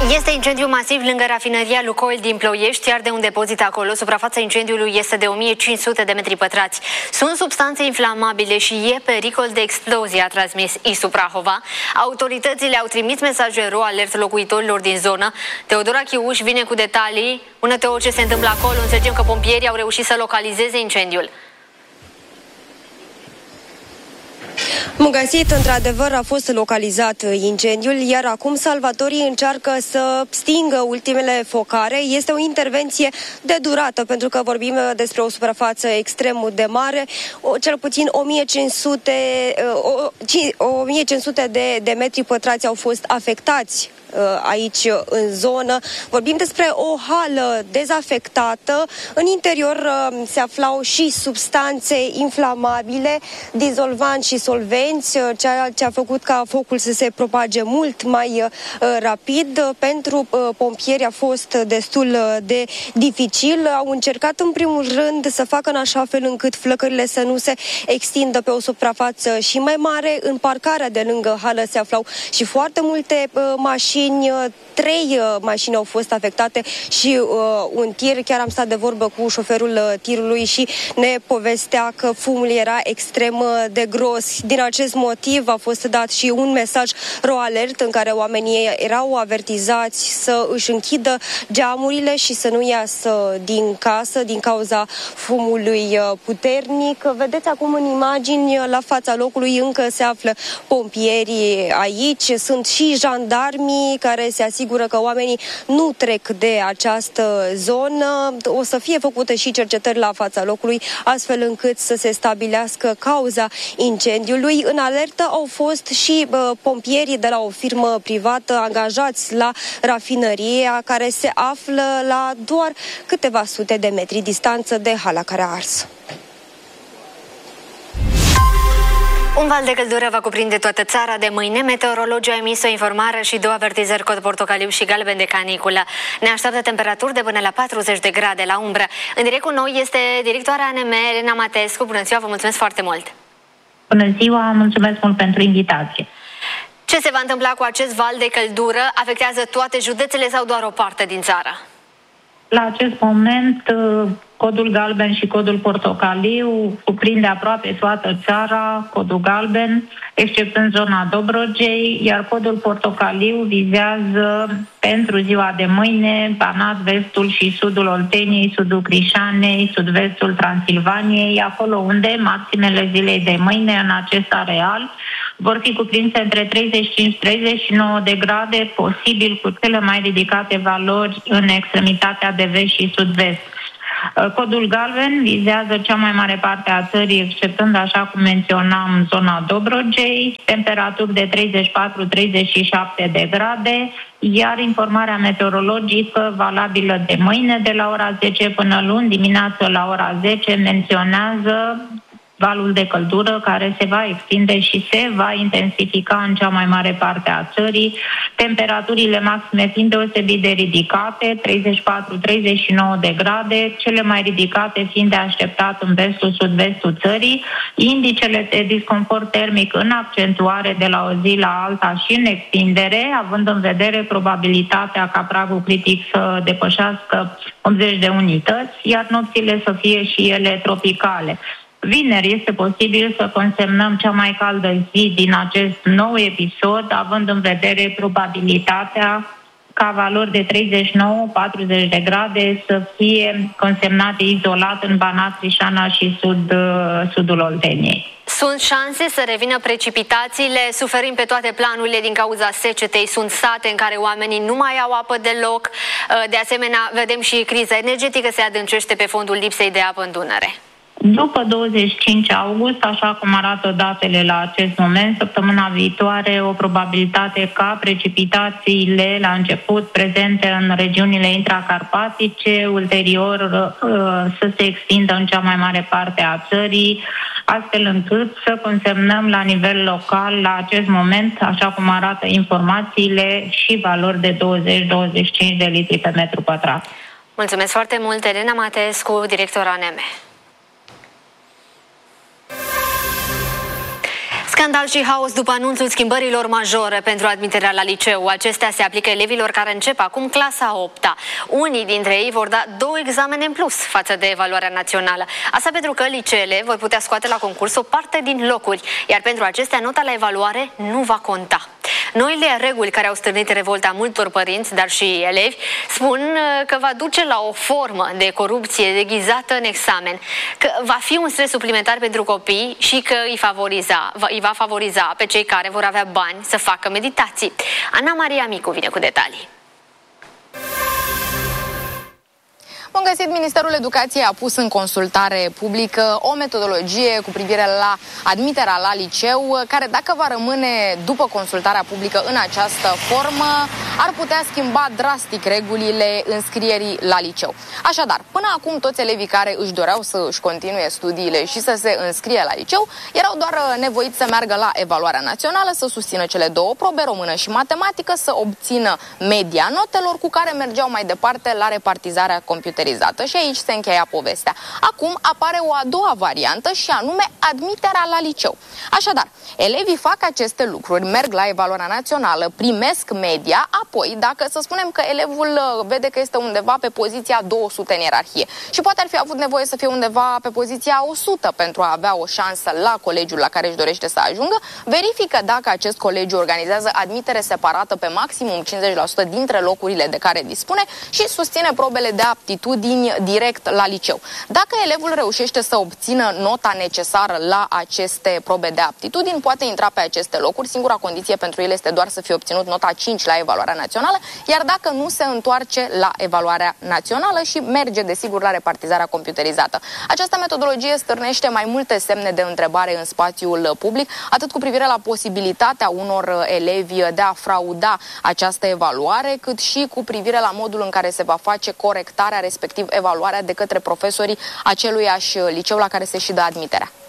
Este incendiu masiv lângă rafinăria Lukoil din Ploiești, iar de un depozit acolo, suprafața incendiului este de 1500 de metri pătrați. Sunt substanțe inflamabile și e pericol de explozie, a transmis ISU Prahova. Autoritățile au trimis mesaje ro alert locuitorilor din zonă. Teodora Chiuș vine cu detalii. Bună, Teo, ce se întâmplă acolo? Înțelegem că pompierii au reușit să localizeze incendiul. Mugăsit, într-adevăr, a fost localizat incendiul, iar acum salvatorii încearcă să stingă ultimele focare. Este o intervenție de durată, pentru că vorbim despre o suprafață extrem de mare, cel puțin 1500 de metri pătrați au fost afectați aici în zonă. Vorbim despre o hală dezafectată. În interior se aflau și substanțe inflamabile, dizolvanți și solvenți, ceea ce a făcut ca focul să se propage mult mai rapid. Pentru pompieri a fost destul de dificil. Au încercat în primul rând să facă în așa fel încât flăcările să nu se extindă pe o suprafață și mai mare. În parcarea de lângă hală se aflau și foarte multe mașini. 3 mașini au fost afectate și un tir. Chiar am stat de vorbă cu șoferul tirului și ne povestea că fumul era extrem de gros. Din acest motiv a fost dat și un mesaj ro alert în care oamenii erau avertizați să își închidă geamurile și să nu iasă din casă din cauza fumului puternic. Vedeți acum în imagini, la fața locului încă se află pompierii aici, sunt și jandarmii care se asigură că oamenii nu trec de această zonă. O să fie făcute și cercetări la fața locului, astfel încât să se stabilească cauza incendiului. În alertă au fost și pompierii de la o firmă privată angajați la rafinărie, care se află la doar câteva sute de metri distanță de hala care a ars. Un val de căldură va cuprinde toată țara de mâine. Meteorologii au emis o informare și 2 avertizări cod portocaliu și galben de caniculă. Ne așteaptă temperaturi de până la 40 de grade la umbră. În direct cu noi este directoarea ANM, Elena Matescu. Bună ziua, vă mulțumesc foarte mult! Bună ziua, mulțumesc mult pentru invitație! Ce se va întâmpla cu acest val de căldură? Afectează toate județele sau doar o parte din țară? La acest moment, codul galben și codul portocaliu cuprinde aproape toată țara, codul galben, exceptând zona Dobrogei, iar codul portocaliu vizează pentru ziua de mâine Banat, vestul și sudul Olteniei, sudul Crișanei, sud-vestul Transilvaniei, acolo unde maximele zilei de mâine în acest areal vor fi cuprinse între 35-39 de grade, posibil cu cele mai ridicate valori în extremitatea de vest și sud-vest. Codul galben vizează cea mai mare parte a țării, exceptând, așa cum menționam, zona Dobrogei, temperaturi de 34-37 de grade, iar informarea meteorologică valabilă de mâine de la ora 10 până luni dimineață la ora 10 menționează valul de căldură care se va extinde și se va intensifica în cea mai mare parte a țării, temperaturile maxime fiind deosebit de ridicate, 34-39 de grade, cele mai ridicate fiind de așteptat în vestul, sud-vestul țării, indicele de disconfort termic în accentuare de la o zi la alta și în extindere, având în vedere probabilitatea ca pragul critic să depășească 80 de unități, iar nopțile să fie și ele tropicale. Vineri este posibil să consemnăm cea mai caldă zi din acest nou episod, având în vedere probabilitatea ca valori de 39-40 de grade să fie consemnate izolat în Banat, Crișana și sudul Olteniei. Sunt șanse să revină precipitațiile? Suferim pe toate planurile din cauza secetei. Sunt sate în care oamenii nu mai au apă deloc. De asemenea, vedem și criza energetică se adâncește pe fondul lipsei de apă în Dunăre. După 25 august, așa cum arată datele la acest moment, săptămâna viitoare o probabilitate ca precipitațiile la început prezente în regiunile intracarpatice, ulterior să se extindă în cea mai mare parte a țării, astfel încât să consemnăm la nivel local la acest moment, așa cum arată informațiile, și valori de 20-25 de litri pe metru pătrat. Mulțumesc foarte mult, Elena Matescu, director ANM. Scandal și haos după anunțul schimbărilor majore pentru admiterea la liceu. Acestea se aplică elevilor care încep acum clasa 8-a. Unii dintre ei vor da 2 examene în plus față de evaluarea națională. Asta pentru că liceele vor putea scoate la concurs o parte din locuri, iar pentru acestea nota la evaluare nu va conta. Noile reguli care au stârnit revolta multor părinți, dar și elevi, spun că va duce la o formă de corupție deghizată în examen, că va fi un stres suplimentar pentru copii și că îi va favoriza pe cei care vor avea bani să facă meditații. Ana Maria Micu vine cu detalii. Bun găsit! Ministerul Educației a pus în consultare publică o metodologie cu privire la admiterea la liceu, care, dacă va rămâne după consultarea publică în această formă, ar putea schimba drastic regulile înscrierii la liceu. Așadar, până acum toți elevii care își doreau să își continue studiile și să se înscrie la liceu erau doar nevoiți să meargă la evaluarea națională, să susțină cele 2 probe, română și matematică, să obțină media notelor, cu care mergeau mai departe la repartizarea computerizată. Și aici se încheia povestea. Acum apare o a doua variantă și anume admiterea la liceu. Așadar, elevii fac aceste lucruri, merg la evaluarea națională, primesc media, apoi, dacă să spunem că elevul vede că este undeva pe poziția 200 în ierarhie și poate ar fi avut nevoie să fie undeva pe poziția 100 pentru a avea o șansă la colegiul la care își dorește să ajungă, verifică dacă acest colegiu organizează admitere separată pe maximum 50% dintre locurile de care dispune și susține probele de aptitudini direct la liceu. Dacă elevul reușește să obțină nota necesară la aceste probe de aptitudini, poate intra pe aceste locuri. Singura condiție pentru el este doar să fie obținut nota 5 la evaluarea națională, iar dacă nu, se întoarce la evaluarea națională și merge, desigur, la repartizarea computerizată. Această metodologie stârnește mai multe semne de întrebare în spațiul public, atât cu privire la posibilitatea unor elevi de a frauda această evaluare, cât și cu privire la modul în care se va face corectarea, respectiv evaluarea, de către profesorii aceluiași liceu la care se și dă admiterea.